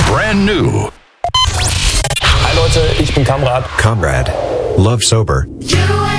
brand new. Hi Leute, ich bin Kamrat. Comrade. Love Sober.